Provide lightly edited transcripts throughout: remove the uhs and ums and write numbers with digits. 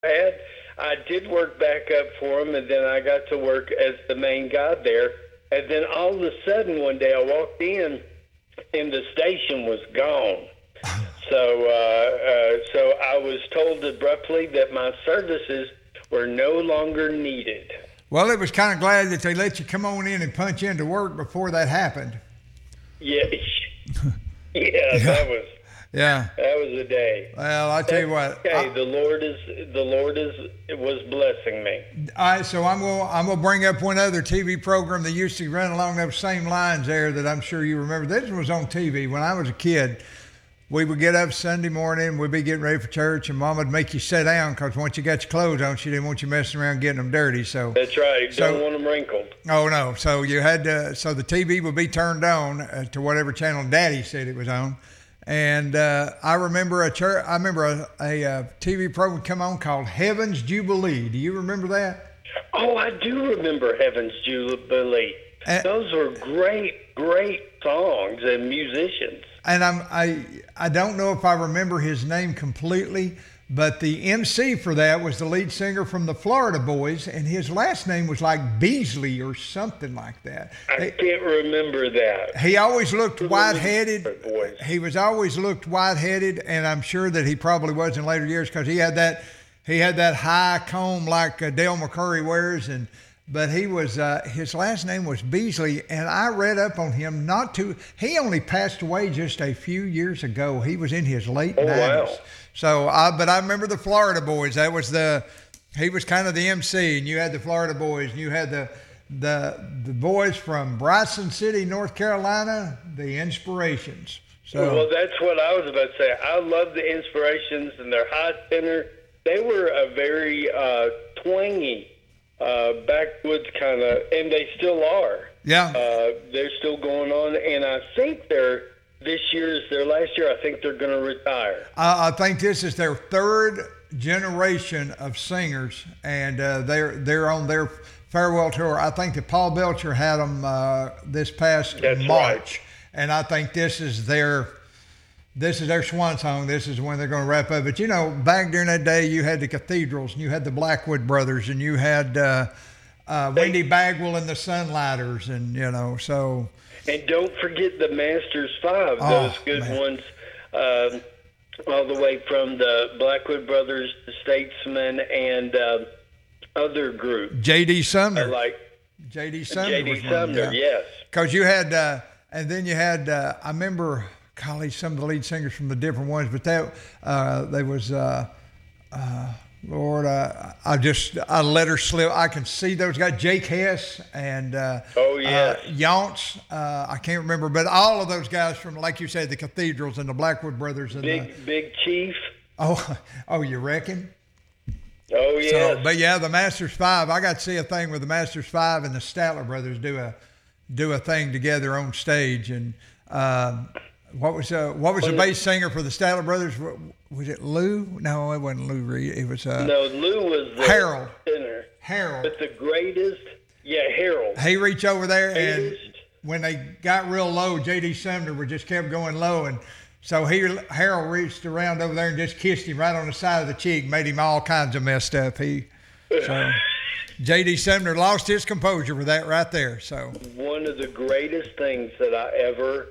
I did work back up for him, and then I got to work as the main guy there. And then all of a sudden, one day I walked in, and the station was gone. So I was told abruptly that my services were no longer needed. Well, it was kind of glad that they let you come on in and punch into work before that happened. Yeah, yeah, that was a day. Well, I tell you what. Okay, the Lord was blessing me. All right, so I'm gonna bring up one other TV program that used to run along those same lines there that I'm sure you remember. This one was on TV when I was a kid. We would get up Sunday morning, we'd be getting ready for church, and Mom would make you sit down because once you got your clothes on, she didn't want you messing around getting them dirty. So that's right. Don't want them wrinkled. Oh no! So you had to. So the TV would be turned on to whatever channel Daddy said it was on, and I remember a TV program come on called Heaven's Jubilee. Do you remember that? Oh, I do remember Heaven's Jubilee. Those were great songs and musicians. And I don't know if I remember his name completely, but the MC for that was the lead singer from the Florida Boys, and his last name was like Beasley or something like that. I can't remember that. He always looked white-headed. He was always looked white-headed, and I'm sure that he probably was in later years because he had that high comb like Dale McCurry wears, but he was his last name was Beasley, and I read up on him he only passed away just a few years ago. He was in his late 90s. Wow. So but I remember the Florida Boys. He was kind of the MC, and you had the Florida Boys, and you had the boys from Bryson City, North Carolina, the Inspirations. So well, that's what I was about to say. I love the Inspirations and their high tenor. They were a very twangy backwoods kind of, and they still are. Yeah. They're still going on, and I think this year is their last year. I think they're going to retire. I think this is their third generation of singers, and they're on their farewell tour. I think that Paul Belcher had them this past March, right. And I think this is their swan song. This is when they're going to wrap up. But, back during that day, you had the Cathedrals, and you had the Blackwood Brothers, and you had Wendy Bagwell and the Sunlighters, and, so. And don't forget the Masters 5, those good ones, all the way from the Blackwood Brothers, the Statesmen, and other group. J.D. Sumner. J.D. J.D. Sumner, yes. Because you had, and then you had, I remember, some of the lead singers from the different ones, but there was, Lord, I let her slip. I can see those guys, Jake Hess and Yonce. I can't remember, but all of those guys from, like you said, the Cathedrals and the Blackwood Brothers and Big Chief. Oh, you reckon? Oh yeah. But yeah, the Masters 5. I got to see a thing with the Masters 5 and the Statler Brothers do a thing together on stage, and what was the bass singer for the Statler Brothers? Was it Lou? No, it wasn't Lou Reed. It was no, Lou was the Harold. Tenor. Harold. But the greatest, Harold. He reached over there, and when they got real low, J.D. Sumner just kept going low, and so Harold reached around over there and just kissed him right on the side of the cheek, made him all kinds of messed up. So J.D. Sumner lost his composure with that right there. So one of the greatest things that I ever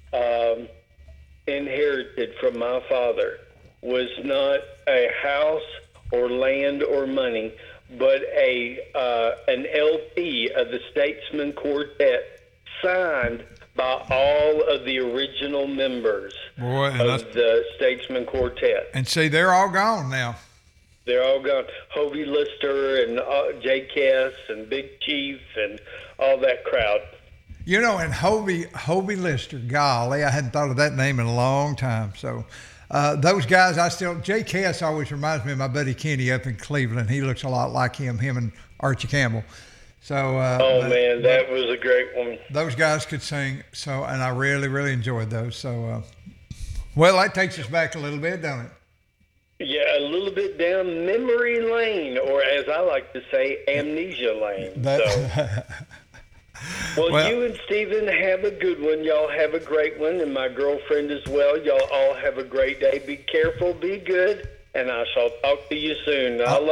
inherited from my father was not a house or land or money, but an LP of the Statesman Quartet signed by all of the original members of the Statesman Quartet. And see, they're all gone now. They're all gone. Hovey Lister and Jay Cass and Big Chief and all that crowd. And Hovey Lister, golly, I hadn't thought of that name in a long time. So those guys, Jay Cass always reminds me of my buddy Kenny up in Cleveland. He looks a lot like him and Archie Campbell. So that was a great one. Those guys could sing, and I really, really enjoyed those. So, that takes us back a little bit, don't it? Yeah, a little bit down memory lane, or as I like to say, amnesia lane. Well, you and Stephen have a good one. Y'all have a great one, and my girlfriend as well. Y'all all have a great day. Be careful. Be good. and I shall talk to you soon. I love